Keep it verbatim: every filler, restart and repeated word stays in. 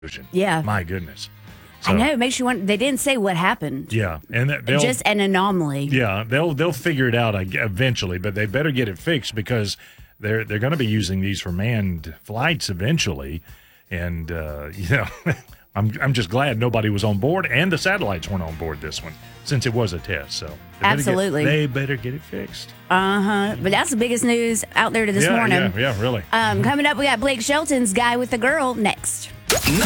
Yeah. My goodness. So, I know. It makes you want. They didn't say what happened. Yeah, and they'll, just an anomaly. Yeah, they'll they'll figure it out eventually, but they better get it fixed because they're they're going to be using these for manned flights eventually, and uh, you know, I'm I'm just glad nobody was on board and the satellites weren't on board this one since it was a test. So they absolutely, better get, they better get it fixed. Uh huh. But that's the biggest news out there to this yeah, morning. Yeah, yeah, really. Um, coming up, we got Blake Shelton's Guy with the Girl next.